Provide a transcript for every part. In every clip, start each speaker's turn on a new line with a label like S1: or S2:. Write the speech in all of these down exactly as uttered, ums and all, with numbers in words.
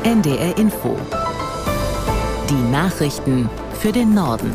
S1: N D R Info. Die Nachrichten für den Norden.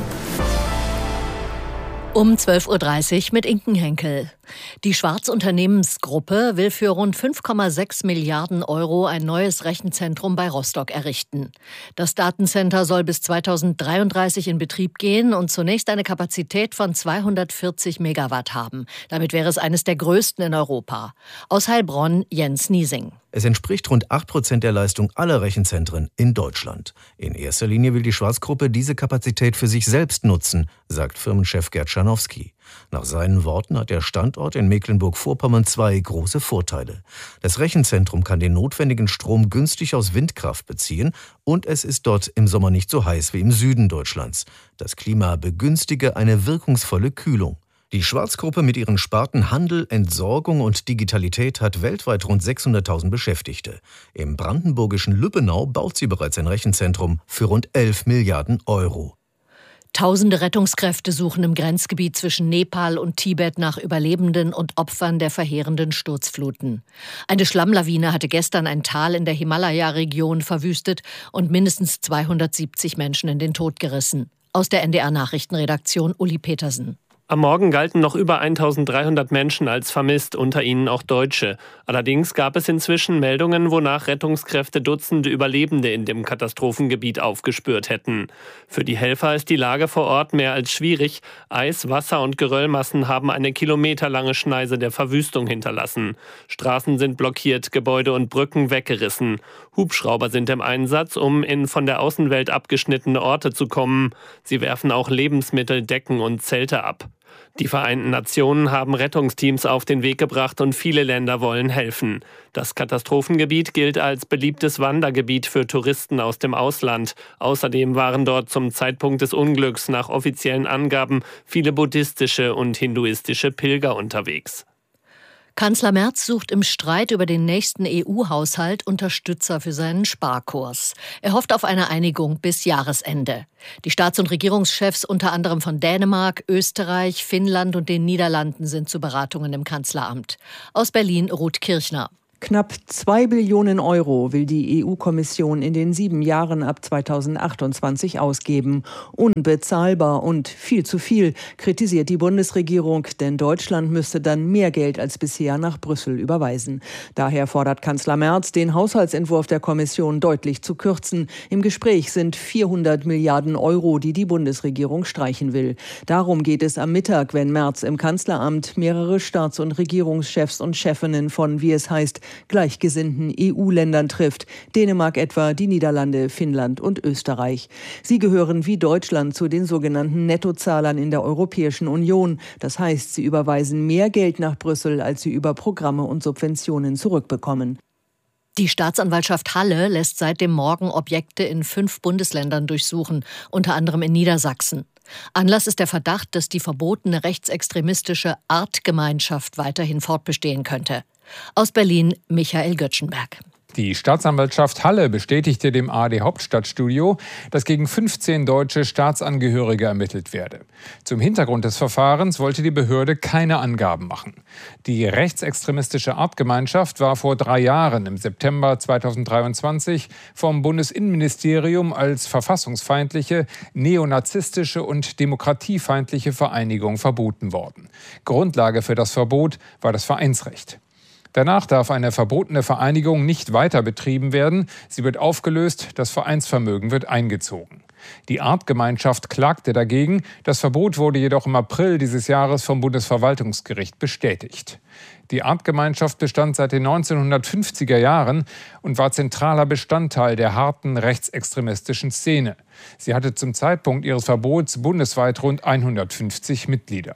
S2: Um zwölf Uhr dreißig mit Inken Henkel. Die Schwarz Unternehmensgruppe will für rund fünf Komma sechs Milliarden Euro ein neues Rechenzentrum bei Rostock errichten. Das Datencenter soll bis zweitausenddreiunddreißig in Betrieb gehen und zunächst eine Kapazität von zweihundertvierzig Megawatt haben. Damit wäre es eines der größten in Europa. Aus Heilbronn, Jens Niesing.
S3: Es entspricht rund acht Prozent der Leistung aller Rechenzentren in Deutschland. In erster Linie will die Schwarz-Gruppe diese Kapazität für sich selbst nutzen, sagt Firmenchef Gerd Scharnowski. Nach seinen Worten hat der Standort in Mecklenburg-Vorpommern zwei große Vorteile. Das Rechenzentrum kann den notwendigen Strom günstig aus Windkraft beziehen und es ist dort im Sommer nicht so heiß wie im Süden Deutschlands. Das Klima begünstige eine wirkungsvolle Kühlung. Die Schwarz-Gruppe mit ihren Sparten Handel, Entsorgung und Digitalität hat weltweit rund sechshunderttausend Beschäftigte. Im brandenburgischen Lübbenau baut sie bereits ein Rechenzentrum für rund elf Milliarden Euro.
S2: Tausende Rettungskräfte suchen im Grenzgebiet zwischen Nepal und Tibet nach Überlebenden und Opfern der verheerenden Sturzfluten. Eine Schlammlawine hatte gestern ein Tal in der Himalaya-Region verwüstet und mindestens zweihundertsiebzig Menschen in den Tod gerissen. Aus der N D R-Nachrichtenredaktion Uli Petersen.
S4: Am Morgen galten noch über eintausenddreihundert Menschen als vermisst, unter ihnen auch Deutsche. Allerdings gab es inzwischen Meldungen, wonach Rettungskräfte Dutzende Überlebende in dem Katastrophengebiet aufgespürt hätten. Für die Helfer ist die Lage vor Ort mehr als schwierig. Eis, Wasser und Geröllmassen haben eine kilometerlange Schneise der Verwüstung hinterlassen. Straßen sind blockiert, Gebäude und Brücken weggerissen. Hubschrauber sind im Einsatz, um in von der Außenwelt abgeschnittene Orte zu kommen. Sie werfen auch Lebensmittel, Decken und Zelte ab. Die Vereinten Nationen haben Rettungsteams auf den Weg gebracht und viele Länder wollen helfen. Das Katastrophengebiet gilt als beliebtes Wandergebiet für Touristen aus dem Ausland. Außerdem waren dort zum Zeitpunkt des Unglücks nach offiziellen Angaben viele buddhistische und hinduistische Pilger unterwegs.
S2: Kanzler Merz sucht im Streit über den nächsten E U-Haushalt Unterstützer für seinen Sparkurs. Er hofft auf eine Einigung bis Jahresende. Die Staats- und Regierungschefs unter anderem von Dänemark, Österreich, Finnland und den Niederlanden sind zu Beratungen im Kanzleramt. Aus Berlin Ruth Kirchner.
S5: Knapp zwei Billionen Euro will die E U-Kommission in den sieben Jahren ab zweitausendachtundzwanzig ausgeben. Unbezahlbar und viel zu viel, kritisiert die Bundesregierung, denn Deutschland müsste dann mehr Geld als bisher nach Brüssel überweisen. Daher fordert Kanzler Merz, den Haushaltsentwurf der Kommission deutlich zu kürzen. Im Gespräch sind vierhundert Milliarden Euro, die die Bundesregierung streichen will. Darum geht es am Mittag, wenn Merz im Kanzleramt mehrere Staats- und Regierungschefs und Chefinnen von, wie es heißt, gleichgesinnten E U-Ländern trifft. Dänemark etwa, die Niederlande, Finnland und Österreich. Sie gehören wie Deutschland zu den sogenannten Nettozahlern in der Europäischen Union. Das heißt, sie überweisen mehr Geld nach Brüssel, als sie über Programme und Subventionen zurückbekommen.
S2: Die Staatsanwaltschaft Halle lässt seit dem Morgen Objekte in fünf Bundesländern durchsuchen, unter anderem in Niedersachsen. Anlass ist der Verdacht, dass die verbotene rechtsextremistische Artgemeinschaft weiterhin fortbestehen könnte. Aus Berlin Michael Göttschenberg.
S6: Die Staatsanwaltschaft Halle bestätigte dem A R D-Hauptstadtstudio, dass gegen fünfzehn deutsche Staatsangehörige ermittelt werde. Zum Hintergrund des Verfahrens wollte die Behörde keine Angaben machen. Die rechtsextremistische Artgemeinschaft war vor drei Jahren, im September zweitausenddreiundzwanzig, vom Bundesinnenministerium als verfassungsfeindliche, neonazistische und demokratiefeindliche Vereinigung verboten worden. Grundlage für das Verbot war das Vereinsrecht. Danach darf eine verbotene Vereinigung nicht weiter betrieben werden. Sie wird aufgelöst, das Vereinsvermögen wird eingezogen. Die Artgemeinschaft klagte dagegen. Das Verbot wurde jedoch im April dieses Jahres vom Bundesverwaltungsgericht bestätigt. Die Artgemeinschaft bestand seit den neunzehnhundertfünfziger Jahren und war zentraler Bestandteil der harten rechtsextremistischen Szene. Sie hatte zum Zeitpunkt ihres Verbots bundesweit rund hundertfünfzig Mitglieder.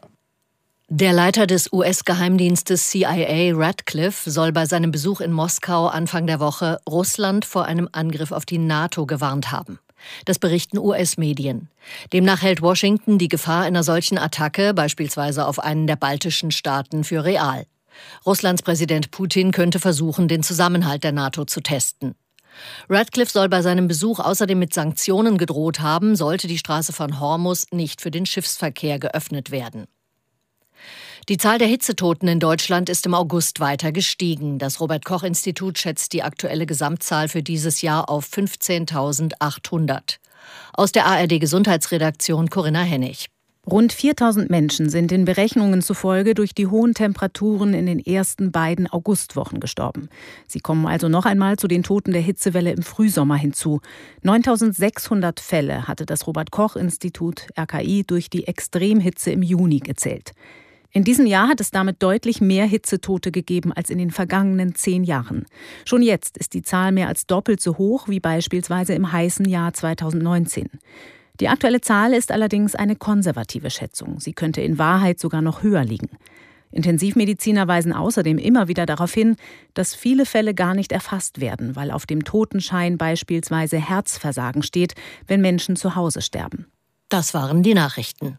S2: Der Leiter des U S-Geheimdienstes C I A, Radcliffe, soll bei seinem Besuch in Moskau Anfang der Woche Russland vor einem Angriff auf die NATO gewarnt haben. Das berichten U S-Medien. Demnach hält Washington die Gefahr einer solchen Attacke, beispielsweise auf einen der baltischen Staaten, für real. Russlands Präsident Putin könnte versuchen, den Zusammenhalt der NATO zu testen. Radcliffe soll bei seinem Besuch außerdem mit Sanktionen gedroht haben, sollte die Straße von Hormuz nicht für den Schiffsverkehr geöffnet werden. Die Zahl der Hitzetoten in Deutschland ist im August weiter gestiegen. Das Robert-Koch-Institut schätzt die aktuelle Gesamtzahl für dieses Jahr auf fünfzehntausendachthundert. Aus der A R D-Gesundheitsredaktion Corinna Hennig.
S7: Rund viertausend Menschen sind den Berechnungen zufolge durch die hohen Temperaturen in den ersten beiden Augustwochen gestorben. Sie kommen also noch einmal zu den Toten der Hitzewelle im Frühsommer hinzu. neuntausendsechshundert Fälle hatte das Robert-Koch-Institut R K I durch die Extremhitze im Juni gezählt. In diesem Jahr hat es damit deutlich mehr Hitzetote gegeben als in den vergangenen zehn Jahren. Schon jetzt ist die Zahl mehr als doppelt so hoch wie beispielsweise im heißen Jahr zweitausendneunzehn. Die aktuelle Zahl ist allerdings eine konservative Schätzung. Sie könnte in Wahrheit sogar noch höher liegen. Intensivmediziner weisen außerdem immer wieder darauf hin, dass viele Fälle gar nicht erfasst werden, weil auf dem Totenschein beispielsweise Herzversagen steht, wenn Menschen zu Hause sterben.
S2: Das waren die Nachrichten.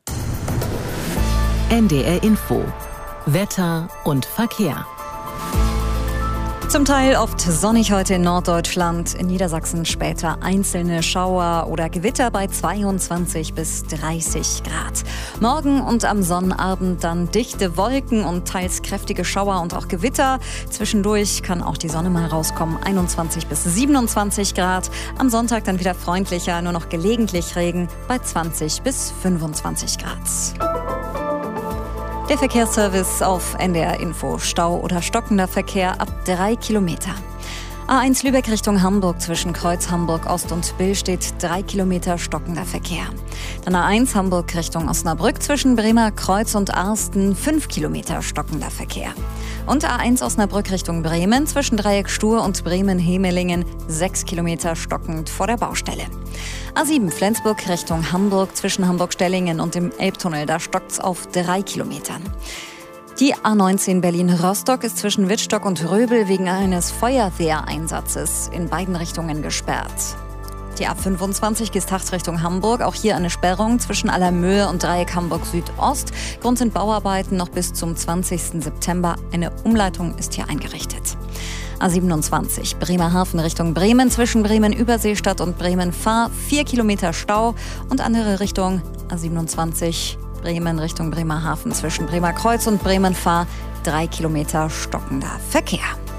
S1: N D R Info. Wetter und Verkehr.
S8: Zum Teil oft sonnig heute in Norddeutschland, in Niedersachsen später einzelne Schauer oder Gewitter bei zweiundzwanzig bis dreißig Grad. Morgen und am Sonnabend dann dichte Wolken und teils kräftige Schauer und auch Gewitter. Zwischendurch kann auch die Sonne mal rauskommen, einundzwanzig bis siebenundzwanzig Grad. Am Sonntag dann wieder freundlicher, nur noch gelegentlich Regen bei zwanzig bis fünfundzwanzig Grad. Der Verkehrsservice auf N D R Info. Stau oder stockender Verkehr ab drei Kilometer. A eins Lübeck Richtung Hamburg zwischen Kreuz Hamburg Ost und Bill steht drei Kilometer stockender Verkehr. Dann A eins Hamburg Richtung Osnabrück zwischen Bremer Kreuz und Arsten fünf Kilometer stockender Verkehr. Und A eins Osnabrück Richtung Bremen zwischen Dreieck Stur und Bremen-Hemelingen sechs Kilometer stockend vor der Baustelle. A sieben Flensburg Richtung Hamburg zwischen Hamburg-Stellingen und dem Elbtunnel, da stockt's auf drei Kilometern. Die A neunzehn Berlin-Rostock ist zwischen Wittstock und Röbel wegen eines Feuerwehreinsatzes in beiden Richtungen gesperrt. Die A fünfundzwanzig Gestacht Richtung Hamburg, auch hier eine Sperrung zwischen Allermöhe und Dreieck Hamburg Südost. Grund sind Bauarbeiten noch bis zum zwanzigsten September. Eine Umleitung ist hier eingerichtet. A siebenundzwanzig Bremerhaven Richtung Bremen zwischen Bremen-Überseestadt und Bremen-Fahr vier Kilometer Stau und andere Richtung A siebenundzwanzig Bremen Richtung Bremerhaven zwischen Bremerkreuz und Bremen-Fahr drei Kilometer stockender Verkehr.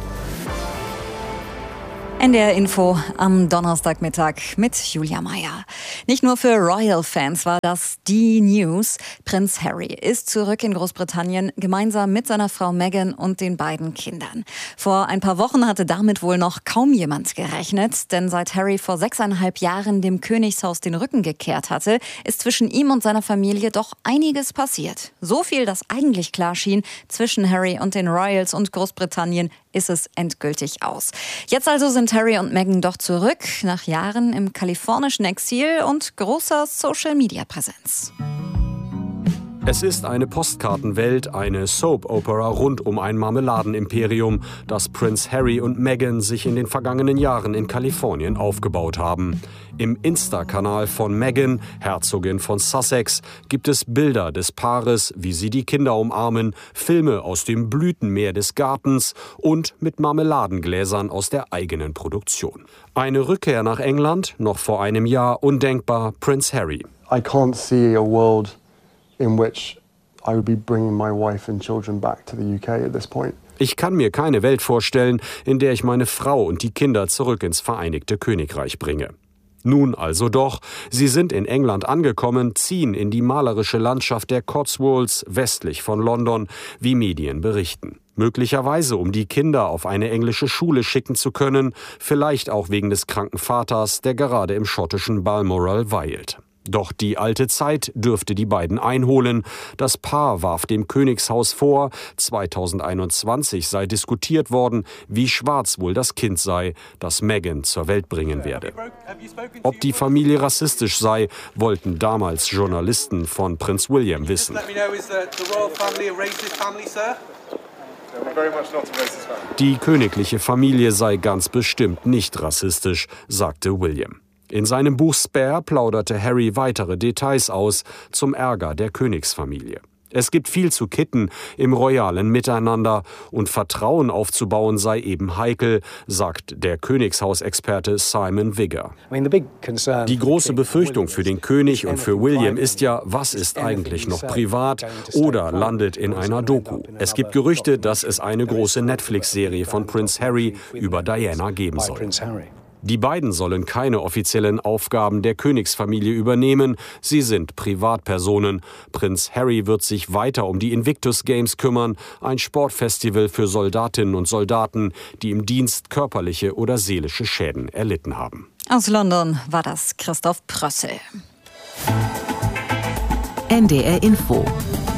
S8: N D R Info am Donnerstagmittag mit Julia Meyer. Nicht nur für Royal-Fans war das die News. Prinz Harry ist zurück in Großbritannien, gemeinsam mit seiner Frau Meghan und den beiden Kindern. Vor ein paar Wochen hatte damit wohl noch kaum jemand gerechnet, denn seit Harry vor sechseinhalb Jahren dem Königshaus den Rücken gekehrt hatte, ist zwischen ihm und seiner Familie doch einiges passiert. So viel, dass eigentlich klar schien, zwischen Harry und den Royals und Großbritannien ist es endgültig aus. Jetzt also sind Harry und Meghan doch zurück, nach Jahren im kalifornischen Exil und großer Social-Media-Präsenz.
S9: Es ist eine Postkartenwelt, eine Soap-Opera rund um ein Marmeladenimperium, das Prinz Harry und Meghan sich in den vergangenen Jahren in Kalifornien aufgebaut haben. Im Insta-Kanal von Meghan, Herzogin von Sussex, gibt es Bilder des Paares, wie sie die Kinder umarmen, Filme aus dem Blütenmeer des Gartens und mit Marmeladengläsern aus der eigenen Produktion. Eine Rückkehr nach England, noch vor einem Jahr undenkbar, Prinz Harry.
S10: I can't see a world in which I would be bringing my wife and children back to the U K at this point.
S9: Ich kann mir keine Welt vorstellen, in der ich meine Frau und die Kinder zurück ins Vereinigte Königreich bringe. Nun also doch, sie sind in England angekommen, ziehen in die malerische Landschaft der Cotswolds westlich von London, wie Medien berichten. Möglicherweise, um die Kinder auf eine englische Schule schicken zu können, vielleicht auch wegen des kranken Vaters, der gerade im schottischen Balmoral weilt. Doch die alte Zeit dürfte die beiden einholen. Das Paar warf dem Königshaus vor, zweitausendeinundzwanzig sei diskutiert worden, wie schwarz wohl das Kind sei, das Meghan zur Welt bringen werde. Ob die Familie rassistisch sei, wollten damals Journalisten von Prinz William wissen. Die königliche Familie sei ganz bestimmt nicht rassistisch, sagte William. In seinem Buch Spare plauderte Harry weitere Details aus, zum Ärger der Königsfamilie. Es gibt viel zu kitten im royalen Miteinander und Vertrauen aufzubauen sei eben heikel, sagt der Königshausexperte Simon Vigor. Die große Befürchtung für den König und für William ist ja, was ist eigentlich noch privat oder landet in einer Doku. Es gibt Gerüchte, dass es eine große Netflix-Serie von Prince Harry über Diana geben soll. Die beiden sollen keine offiziellen Aufgaben der Königsfamilie übernehmen. Sie sind Privatpersonen. Prinz Harry wird sich weiter um die Invictus Games kümmern, ein Sportfestival für Soldatinnen und Soldaten, die im Dienst körperliche oder seelische Schäden erlitten haben.
S8: Aus London war das Christoph Prössel.
S1: N D R Info.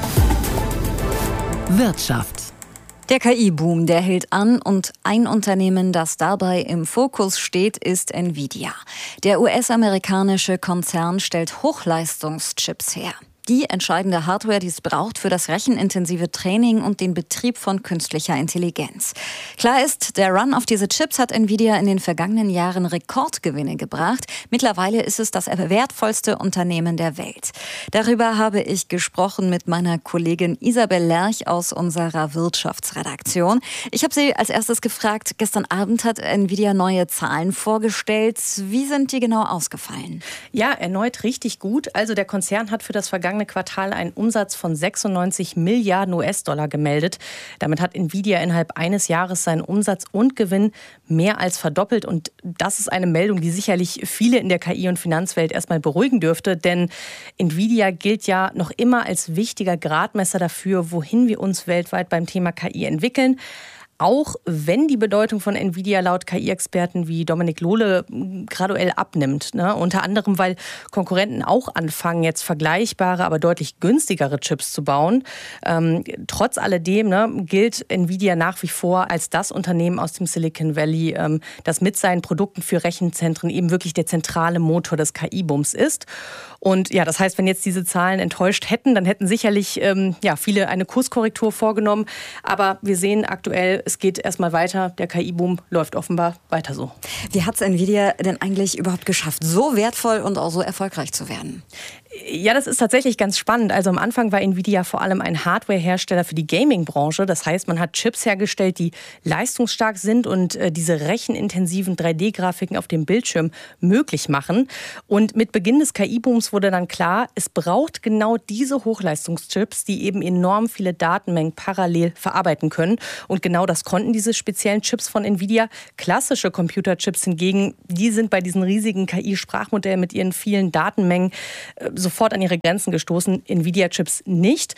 S1: Wirtschaft.
S8: Der K I-Boom, der hält an und ein Unternehmen, das dabei im Fokus steht, ist Nvidia. Der U S-amerikanische Konzern stellt Hochleistungschips her. Die entscheidende Hardware, die es braucht für das rechenintensive Training und den Betrieb von künstlicher Intelligenz. Klar ist, der Run auf diese Chips hat Nvidia in den vergangenen Jahren Rekordgewinne gebracht. Mittlerweile ist es das wertvollste Unternehmen der Welt. Darüber habe ich gesprochen mit meiner Kollegin Isabel Lerch aus unserer Wirtschaftsredaktion. Ich habe sie als erstes gefragt, gestern Abend hat Nvidia neue Zahlen vorgestellt. Wie sind die genau ausgefallen?
S11: Ja, erneut richtig gut. Also der Konzern hat für das vergangene Quartal einen Umsatz von sechsundneunzig Milliarden U S-Dollar gemeldet. Damit hat Nvidia innerhalb eines Jahres seinen Umsatz und Gewinn mehr als verdoppelt. Und das ist eine Meldung, die sicherlich viele in der K I- und Finanzwelt erstmal beruhigen dürfte. Denn Nvidia gilt ja noch immer als wichtiger Gradmesser dafür, wohin wir uns weltweit beim Thema K I entwickeln. Auch wenn die Bedeutung von Nvidia laut K I-Experten wie Dominik Lohle graduell abnimmt. Ne? Unter anderem, weil Konkurrenten auch anfangen, jetzt vergleichbare, aber deutlich günstigere Chips zu bauen. Ähm, trotz alledem ne, gilt Nvidia nach wie vor als das Unternehmen aus dem Silicon Valley, ähm, das mit seinen Produkten für Rechenzentren eben wirklich der zentrale Motor des K I-Booms ist. Und ja, das heißt, wenn jetzt diese Zahlen enttäuscht hätten, dann hätten sicherlich ähm, ja, viele eine Kurskorrektur vorgenommen. Aber wir sehen aktuell, es geht erstmal weiter. Der K I-Boom läuft offenbar weiter so.
S8: Wie hat es Nvidia denn eigentlich überhaupt geschafft, so wertvoll und auch so erfolgreich zu werden?
S11: Ja, das ist tatsächlich ganz spannend. Also am Anfang war Nvidia vor allem ein Hardware-Hersteller für die Gaming-Branche. Das heißt, man hat Chips hergestellt, die leistungsstark sind und äh, diese rechenintensiven drei D Grafiken auf dem Bildschirm möglich machen. Und mit Beginn des K I-Booms wurde dann klar, es braucht genau diese Hochleistungschips, die eben enorm viele Datenmengen parallel verarbeiten können. Und genau das konnten diese speziellen Chips von Nvidia. Klassische Computerchips hingegen, die sind bei diesen riesigen K I-Sprachmodellen mit ihren vielen Datenmengen äh, sofort an ihre Grenzen gestoßen, Nvidia-Chips nicht.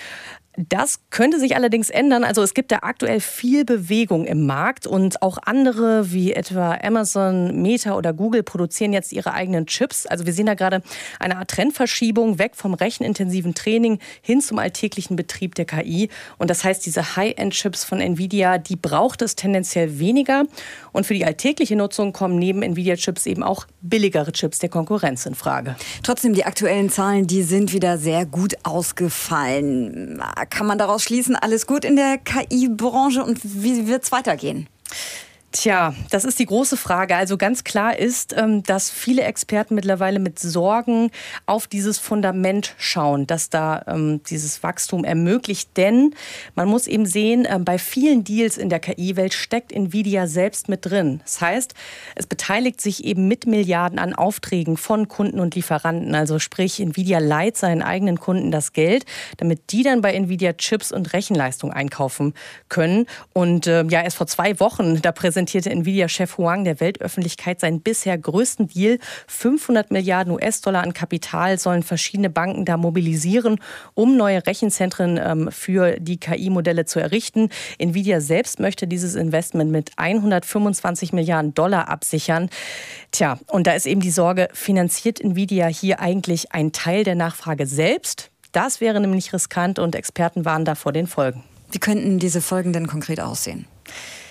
S11: Das könnte sich allerdings ändern. Also es gibt da aktuell viel Bewegung im Markt und auch andere wie etwa Amazon, Meta oder Google produzieren jetzt ihre eigenen Chips. Also wir sehen da gerade eine Art Trendverschiebung weg vom rechenintensiven Training hin zum alltäglichen Betrieb der K I. Und das heißt, diese High-End-Chips von Nvidia, die braucht es tendenziell weniger. Und für die alltägliche Nutzung kommen neben Nvidia-Chips eben auch billigere Chips der Konkurrenz in Frage.
S8: Trotzdem, die aktuellen Zahlen, die sind wieder sehr gut ausgefallen. Kann man daraus schließen, alles gut in der K I-Branche und wie wird es weitergehen?
S11: Tja, das ist die große Frage. Also ganz klar ist, dass viele Experten mittlerweile mit Sorgen auf dieses Fundament schauen, das da ähm, dieses Wachstum ermöglicht. Denn man muss eben sehen, äh, bei vielen Deals in der K I-Welt steckt Nvidia selbst mit drin. Das heißt, es beteiligt sich eben mit Milliarden an Aufträgen von Kunden und Lieferanten. Also sprich, Nvidia leiht seinen eigenen Kunden das Geld, damit die dann bei Nvidia Chips und Rechenleistung einkaufen können. Und äh, ja, erst vor zwei Wochen, da präsentiert präsentierte Nvidia-Chef Huang der Weltöffentlichkeit seinen bisher größten Deal. fünfhundert Milliarden U S-Dollar an Kapital sollen verschiedene Banken da mobilisieren, um neue Rechenzentren ähm, für die K I-Modelle zu errichten. Nvidia selbst möchte dieses Investment mit hundertfünfundzwanzig Milliarden Dollar absichern. Tja, und da ist eben die Sorge, finanziert Nvidia hier eigentlich einen Teil der Nachfrage selbst? Das wäre nämlich riskant und Experten warnen da vor den Folgen.
S8: Wie könnten diese Folgen denn konkret aussehen?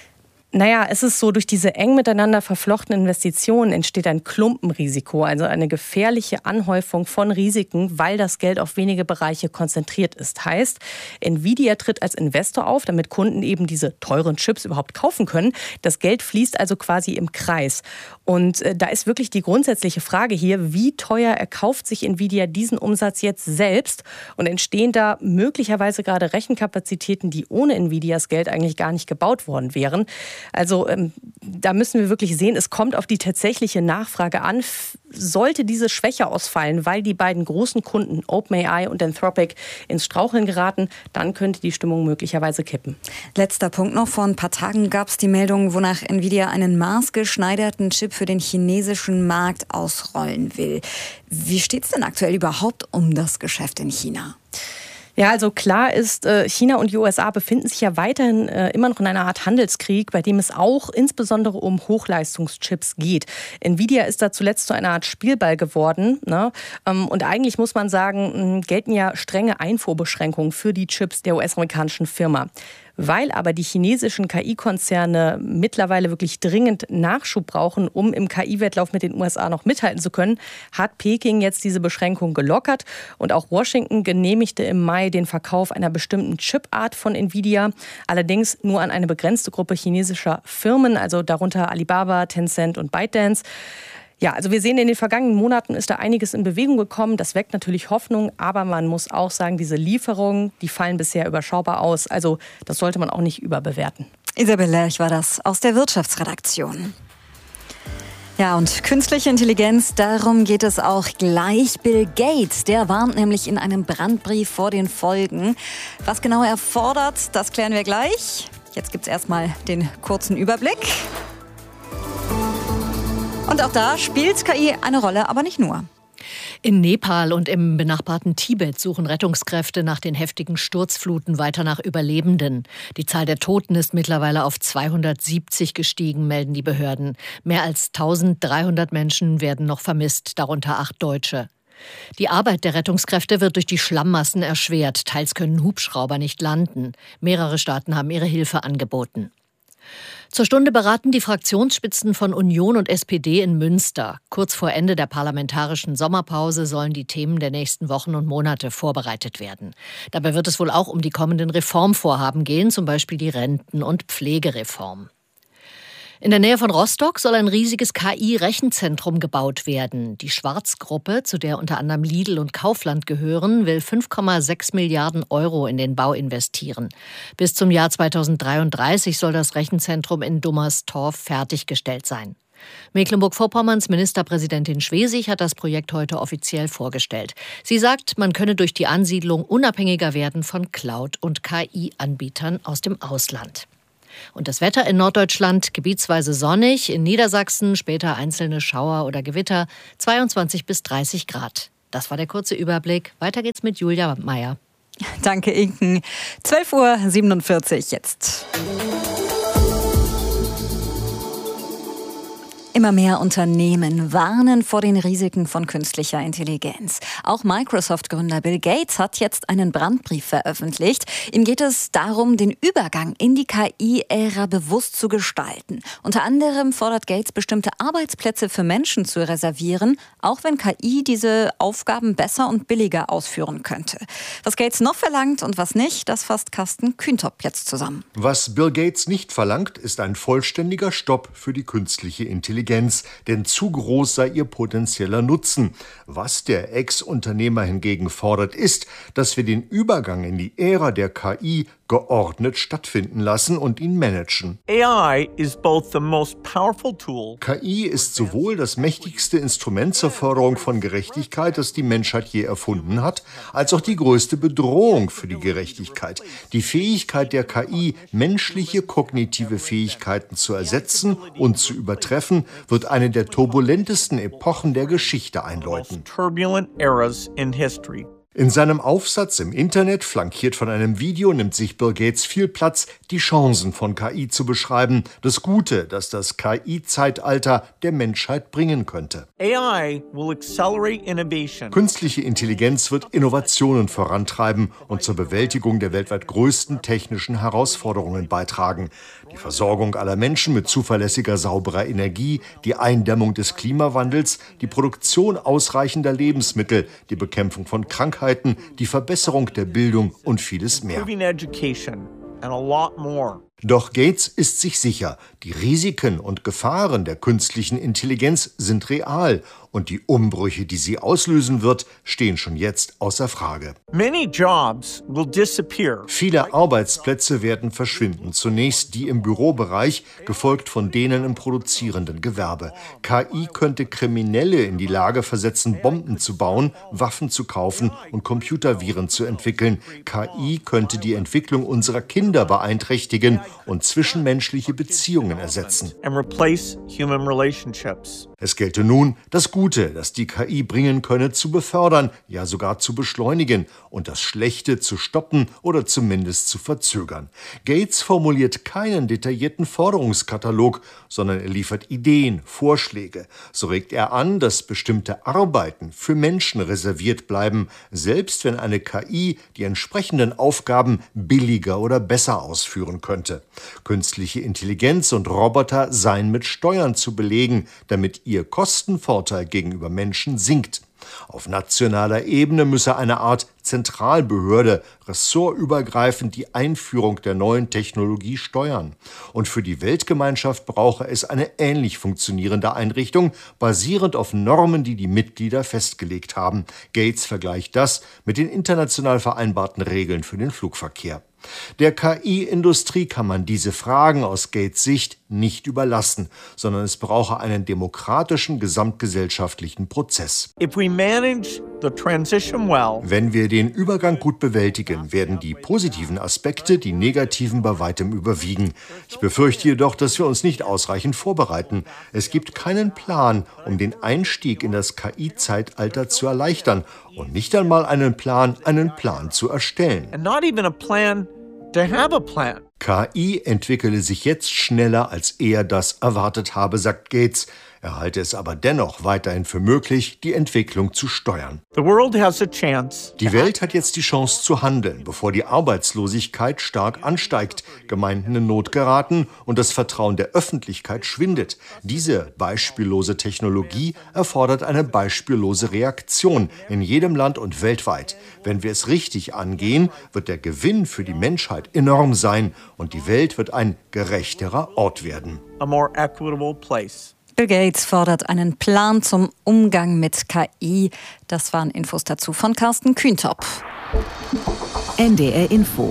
S11: Naja, es ist so, durch diese eng miteinander verflochtenen Investitionen entsteht ein Klumpenrisiko, also eine gefährliche Anhäufung von Risiken, weil das Geld auf wenige Bereiche konzentriert ist. Heißt, Nvidia tritt als Investor auf, damit Kunden eben diese teuren Chips überhaupt kaufen können. Das Geld fließt also quasi im Kreis. Und äh, da ist wirklich die grundsätzliche Frage hier, wie teuer erkauft sich Nvidia diesen Umsatz jetzt selbst? Und entstehen da möglicherweise gerade Rechenkapazitäten, die ohne Nvidias Geld eigentlich gar nicht gebaut worden wären? Also ähm, da müssen wir wirklich sehen, es kommt auf die tatsächliche Nachfrage an. Sollte diese Schwäche ausfallen, weil die beiden großen Kunden OpenAI und Anthropic ins Straucheln geraten, dann könnte die Stimmung möglicherweise kippen.
S8: Letzter Punkt noch. Vor ein paar Tagen gab es die Meldung, wonach Nvidia einen maßgeschneiderten Chip für den chinesischen Markt ausrollen will. Wie steht es denn aktuell überhaupt um das Geschäft in China?
S11: Ja, also klar ist, China und die U S A befinden sich ja weiterhin immer noch in einer Art Handelskrieg, bei dem es auch insbesondere um Hochleistungschips geht. Nvidia ist da zuletzt zu einer Art Spielball geworden, ne? Und eigentlich muss man sagen, gelten ja strenge Einfuhrbeschränkungen für die Chips der U S-amerikanischen Firma. Weil aber die chinesischen K I-Konzerne mittlerweile wirklich dringend Nachschub brauchen, um im K I-Wettlauf mit den U S A noch mithalten zu können, hat Peking jetzt diese Beschränkung gelockert. Und auch Washington genehmigte im Mai den Verkauf einer bestimmten Chipart von Nvidia. Allerdings nur an eine begrenzte Gruppe chinesischer Firmen, also darunter Alibaba, Tencent und ByteDance. Ja, also wir sehen, in den vergangenen Monaten ist da einiges in Bewegung gekommen. Das weckt natürlich Hoffnung, aber man muss auch sagen, diese Lieferungen, die fallen bisher überschaubar aus. Also das sollte man auch nicht überbewerten.
S8: Isabel Lerch war das aus der Wirtschaftsredaktion. Ja, und künstliche Intelligenz, darum geht es auch gleich. Bill Gates, der warnt nämlich in einem Brandbrief vor den Folgen. Was genau er fordert, das klären wir gleich. Jetzt gibt's erstmal den kurzen Überblick. Und auch da spielt K I eine Rolle, aber nicht nur.
S2: In Nepal und im benachbarten Tibet suchen Rettungskräfte nach den heftigen Sturzfluten weiter nach Überlebenden. Die Zahl der Toten ist mittlerweile auf zweihundertsiebzig gestiegen, melden die Behörden. Mehr als eintausenddreihundert Menschen werden noch vermisst, darunter acht Deutsche. Die Arbeit der Rettungskräfte wird durch die Schlammmassen erschwert. Teils können Hubschrauber nicht landen. Mehrere Staaten haben ihre Hilfe angeboten. Zur Stunde beraten die Fraktionsspitzen von Union und S P D in Münster. Kurz vor Ende der parlamentarischen Sommerpause sollen die Themen der nächsten Wochen und Monate vorbereitet werden. Dabei wird es wohl auch um die kommenden Reformvorhaben gehen, zum Beispiel die Renten- und Pflegereform. In der Nähe von Rostock soll ein riesiges K I-Rechenzentrum gebaut werden. Die Schwarz-Gruppe, zu der unter anderem Lidl und Kaufland gehören, will fünf Komma sechs Milliarden Euro in den Bau investieren. Bis zum Jahr zweitausenddreiunddreißig soll das Rechenzentrum in Dummerstorf fertiggestellt sein. Mecklenburg-Vorpommerns Ministerpräsidentin Schwesig hat das Projekt heute offiziell vorgestellt. Sie sagt, man könne durch die Ansiedlung unabhängiger werden von Cloud- und K I-Anbietern aus dem Ausland. Und das Wetter in Norddeutschland gebietsweise sonnig, in Niedersachsen später einzelne Schauer oder Gewitter, zweiundzwanzig bis dreißig Grad. Das war der kurze Überblick. Weiter geht's mit Julia Meyer.
S8: Danke, Inken. zwölf Uhr siebenundvierzig jetzt. Immer mehr Unternehmen warnen vor den Risiken von künstlicher Intelligenz. Auch Microsoft-Gründer Bill Gates hat jetzt einen Brandbrief veröffentlicht. Ihm geht es darum, den Übergang in die K I-Ära bewusst zu gestalten. Unter anderem fordert Gates, bestimmte Arbeitsplätze für Menschen zu reservieren, auch wenn K I diese Aufgaben besser und billiger ausführen könnte. Was Gates noch verlangt und was nicht, das fasst Carsten Kühntop jetzt zusammen.
S12: Was Bill Gates nicht verlangt, ist ein vollständiger Stopp für die künstliche Intelligenz. Denn zu groß sei ihr potenzieller Nutzen. Was der Ex-Unternehmer hingegen fordert, ist, dass wir den Übergang in die Ära der K I geordnet stattfinden lassen und ihn managen.
S13: A I is both the most powerful tool.
S12: K I ist sowohl das mächtigste Instrument zur Förderung von Gerechtigkeit, das die Menschheit je erfunden hat, als auch die größte Bedrohung für die Gerechtigkeit. Die Fähigkeit der K I, menschliche kognitive Fähigkeiten zu ersetzen und zu übertreffen, wird eine der turbulentesten Epochen der Geschichte einläuten. In seinem Aufsatz im Internet, flankiert von einem Video, nimmt sich Bill Gates viel Platz, die Chancen von K I zu beschreiben, das Gute, das das K I-Zeitalter der Menschheit bringen könnte.
S13: A I will accelerate innovation.
S12: Künstliche Intelligenz wird Innovationen vorantreiben und zur Bewältigung der weltweit größten technischen Herausforderungen beitragen. Die Versorgung aller Menschen mit zuverlässiger, sauberer Energie, die Eindämmung des Klimawandels, die Produktion ausreichender Lebensmittel, die Bekämpfung von Krankheiten, die Verbesserung der Bildung und vieles mehr.
S13: And a lot more.
S12: Doch Gates ist sich sicher, die Risiken und Gefahren der künstlichen Intelligenz sind real und die Umbrüche, die sie auslösen wird, stehen schon jetzt außer Frage.
S13: Many jobs will disappear.
S12: Viele Arbeitsplätze werden verschwinden, zunächst die im Bürobereich, gefolgt von denen im produzierenden Gewerbe. K I könnte Kriminelle in die Lage versetzen, Bomben zu bauen, Waffen zu kaufen und Computerviren zu entwickeln. K I könnte die Entwicklung unserer Kinder beeinträchtigen und zwischenmenschliche Beziehungen ersetzen.
S13: And replace human relationships.
S12: Es gelte nun, das Gute, das die K I bringen könne, zu befördern, ja sogar zu beschleunigen und das Schlechte zu stoppen oder zumindest zu verzögern. Gates formuliert keinen detaillierten Forderungskatalog, sondern er liefert Ideen, Vorschläge. So regt er an, dass bestimmte Arbeiten für Menschen reserviert bleiben, selbst wenn eine K I die entsprechenden Aufgaben billiger oder besser ausführen könnte. Künstliche Intelligenz und Roboter seien mit Steuern zu belegen, damit ihr Kostenvorteil gegenüber Menschen sinkt. Auf nationaler Ebene müsse eine Art Zentralbehörde ressortübergreifend die Einführung der neuen Technologie steuern. Und für die Weltgemeinschaft brauche es eine ähnlich funktionierende Einrichtung, basierend auf Normen, die die Mitglieder festgelegt haben. Gates vergleicht das mit den international vereinbarten Regeln für den Flugverkehr. Der K I-Industrie kann man diese Fragen aus Gates Sicht nicht überlassen, sondern es brauche einen demokratischen gesamtgesellschaftlichen Prozess.
S13: If we manage the transition well,
S12: wenn wir den Übergang gut bewältigen, werden die positiven Aspekte die negativen bei weitem überwiegen. Ich befürchte jedoch, dass wir uns nicht ausreichend vorbereiten. Es gibt keinen Plan, um den Einstieg in das K I-Zeitalter zu erleichtern und nicht einmal einen Plan, einen Plan zu erstellen.
S13: and not even a plan to have a plan.
S12: K I entwickele sich jetzt schneller, als er das erwartet habe, sagt Gates. Er halte es aber dennoch weiterhin für möglich, die Entwicklung zu steuern.
S13: The world has a chance.
S12: Die Welt hat jetzt die Chance zu handeln, bevor die Arbeitslosigkeit stark ansteigt, Gemeinden in Not geraten und das Vertrauen der Öffentlichkeit schwindet. Diese beispiellose Technologie erfordert eine beispiellose Reaktion in jedem Land und weltweit. Wenn wir es richtig angehen, wird der Gewinn für die Menschheit enorm sein und die Welt wird ein gerechterer Ort werden.
S13: A more equitable place.
S8: Bill Gates fordert einen Plan zum Umgang mit K I. Das waren Infos dazu von Carsten Kühntopf.
S1: N D R Info.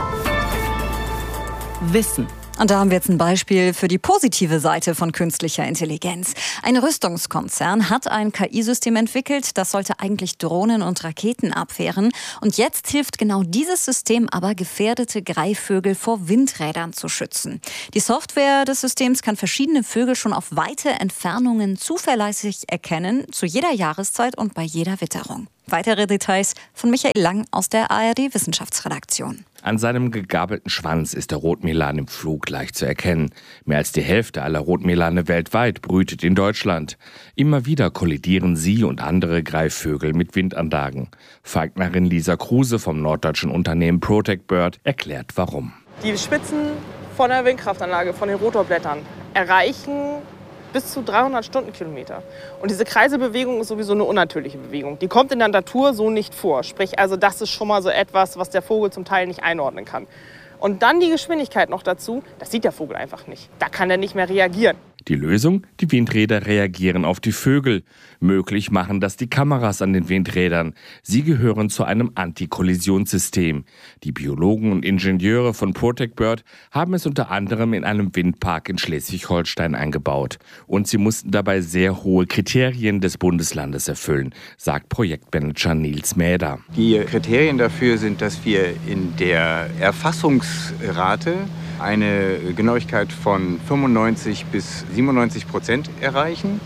S1: Wissen.
S8: Und da haben wir jetzt ein Beispiel für die positive Seite von künstlicher Intelligenz. Ein Rüstungskonzern hat ein K I-System entwickelt, das sollte eigentlich Drohnen und Raketen abwehren. Und jetzt hilft genau dieses System aber, gefährdete Greifvögel vor Windrädern zu schützen. Die Software des Systems kann verschiedene Vögel schon auf weite Entfernungen zuverlässig erkennen, zu jeder Jahreszeit und bei jeder Witterung. Weitere Details von Michael Lang aus der A R D-Wissenschaftsredaktion.
S14: An seinem gegabelten Schwanz ist der Rotmilan im Flug leicht zu erkennen. Mehr als die Hälfte aller Rotmilane weltweit brütet in Deutschland. Immer wieder kollidieren sie und andere Greifvögel mit Windanlagen. Falknerin Lisa Kruse vom norddeutschen Unternehmen Protect Bird erklärt warum.
S15: Die Spitzen von der Windkraftanlage, von den Rotorblättern, erreichen bis zu dreihundert Stundenkilometer. Und diese Kreiselbewegung ist sowieso eine unnatürliche Bewegung. Die kommt in der Natur so nicht vor. Sprich, also das ist schon mal so etwas, was der Vogel zum Teil nicht einordnen kann. Und dann die Geschwindigkeit noch dazu, das sieht der Vogel einfach nicht. Da kann er nicht mehr reagieren.
S14: Die Lösung? Die Windräder reagieren auf die Vögel. Möglich machen das die Kameras an den Windrädern. Sie gehören zu einem Antikollisionssystem. Die Biologen und Ingenieure von Protect Bird haben es unter anderem in einem Windpark in Schleswig-Holstein eingebaut. Und sie mussten dabei sehr hohe Kriterien des Bundeslandes erfüllen, sagt Projektmanager Nils Mäder.
S16: Die Kriterien dafür sind, dass wir in der Erfassungsrate eine Genauigkeit von fünfundneunzig bis siebenundneunzig Prozent erreichen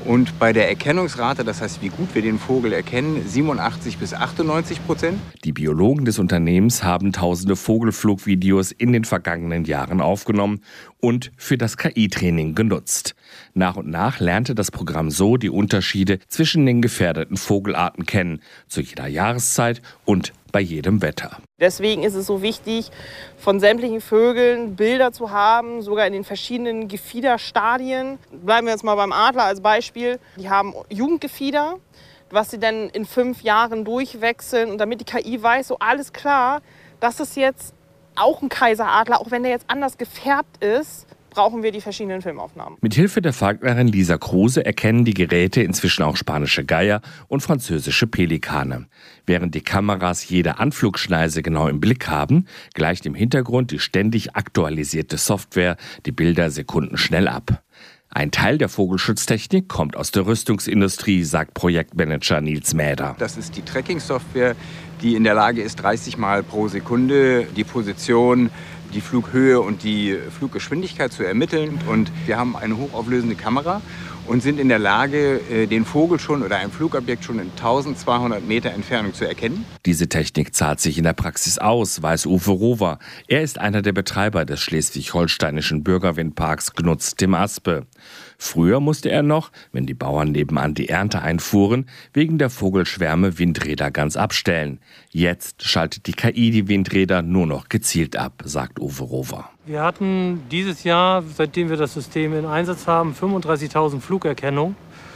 S16: Und bei der Erkennungsrate, das heißt, wie gut wir den Vogel erkennen, siebenundachtzig bis achtundneunzig Prozent.
S14: Die Biologen des Unternehmens haben tausende Vogelflugvideos in den vergangenen Jahren aufgenommen und für das K I-Training genutzt. Nach und nach lernte das Programm so die Unterschiede zwischen den gefährdeten Vogelarten kennen, zu jeder Jahreszeit und bei jedem Wetter.
S15: Deswegen ist es so wichtig, von sämtlichen Vögeln Bilder zu haben, sogar in den verschiedenen Gefiederstadien. Bleiben wir jetzt mal beim Adler als Beispiel. Die haben Jugendgefieder, was sie dann in fünf Jahren durchwechseln. Und damit die K I weiß, so alles klar, das ist jetzt auch ein Kaiseradler, auch wenn der jetzt anders gefärbt ist, brauchen wir die verschiedenen Filmaufnahmen.
S14: Mithilfe der Falknerin Lisa Kruse erkennen die Geräte inzwischen auch spanische Geier und französische Pelikane. Während die Kameras jede Anflugschneise genau im Blick haben, gleicht im Hintergrund die ständig aktualisierte Software die Bilder sekundenschnell ab. Ein Teil der Vogelschutztechnik kommt aus der Rüstungsindustrie, sagt Projektmanager Nils Mäder.
S16: Das ist die Tracking-Software, die in der Lage ist, dreißig Mal pro Sekunde die Position, die Flughöhe und die Fluggeschwindigkeit zu ermitteln. Und wir haben eine hochauflösende Kamera und sind in der Lage, den Vogel schon oder ein Flugobjekt schon in eintausendzweihundert Meter Entfernung zu erkennen.
S14: Diese Technik zahlt sich in der Praxis aus, weiß Uwe Rover. Er ist einer der Betreiber des schleswig-holsteinischen Bürgerwindparks Gnutz dem Aspe. Früher musste er noch, wenn die Bauern nebenan die Ernte einfuhren, wegen der Vogelschwärme Windräder ganz abstellen. Jetzt schaltet die K I die Windräder nur noch gezielt ab, sagt Uwe Rover.
S17: Wir hatten dieses Jahr, seitdem wir das System in Einsatz haben, fünfunddreißigtausend Flugerkennungen.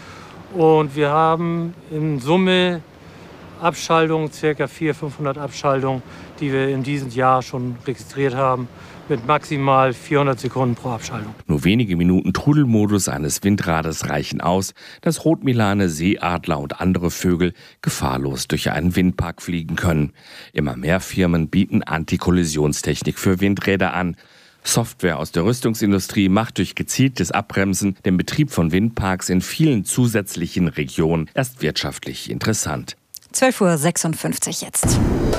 S17: Und wir haben in Summe Abschaltungen, ca. vierhundert, fünfhundert Abschaltungen, die wir in diesem Jahr schon registriert haben, mit maximal vierhundert Sekunden pro Abschaltung.
S14: Nur wenige Minuten Trudelmodus eines Windrades reichen aus, dass Rotmilane, Seeadler und andere Vögel gefahrlos durch einen Windpark fliegen können. Immer mehr Firmen bieten Antikollisionstechnik für Windräder an. Software aus der Rüstungsindustrie macht durch gezieltes Abbremsen den Betrieb von Windparks in vielen zusätzlichen Regionen erst wirtschaftlich interessant.
S8: zwölf Uhr sechsundfünfzig jetzt.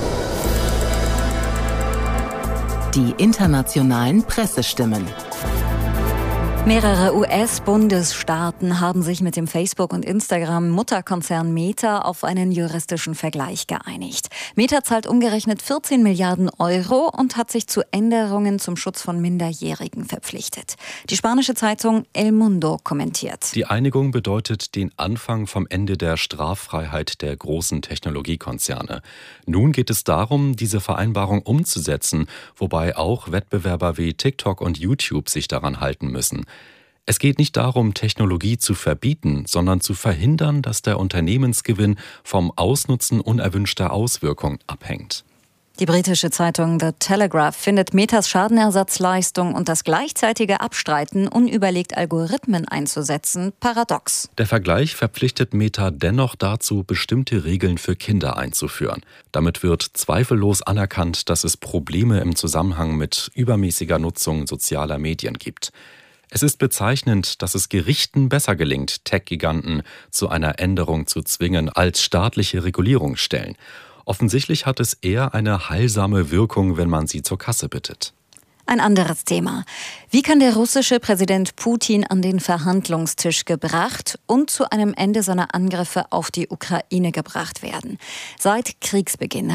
S1: Die internationalen Pressestimmen.
S8: Mehrere U S-Bundesstaaten haben sich mit dem Facebook- und Instagram-Mutterkonzern Meta auf einen juristischen Vergleich geeinigt. Meta zahlt umgerechnet vierzehn Milliarden Euro und hat sich zu Änderungen zum Schutz von Minderjährigen verpflichtet. Die spanische Zeitung El Mundo kommentiert.
S18: Die Einigung bedeutet den Anfang vom Ende der Straffreiheit der großen Technologiekonzerne. Nun geht es darum, diese Vereinbarung umzusetzen, wobei auch Wettbewerber wie TikTok und YouTube sich daran halten müssen. Es geht nicht darum, Technologie zu verbieten, sondern zu verhindern, dass der Unternehmensgewinn vom Ausnutzen unerwünschter Auswirkungen abhängt.
S8: Die britische Zeitung The Telegraph findet Metas Schadenersatzleistung und das gleichzeitige Abstreiten, unüberlegt Algorithmen einzusetzen, paradox.
S18: Der Vergleich verpflichtet Meta dennoch dazu, bestimmte Regeln für Kinder einzuführen. Damit wird zweifellos anerkannt, dass es Probleme im Zusammenhang mit übermäßiger Nutzung sozialer Medien gibt. Es ist bezeichnend, dass es Gerichten besser gelingt, Tech-Giganten zu einer Änderung zu zwingen, als staatliche Regulierungsstellen. Offensichtlich hat es eher eine heilsame Wirkung, wenn man sie zur Kasse bittet.
S8: Ein anderes Thema. Wie kann der russische Präsident Putin an den Verhandlungstisch gebracht und zu einem Ende seiner Angriffe auf die Ukraine gebracht werden? Seit Kriegsbeginn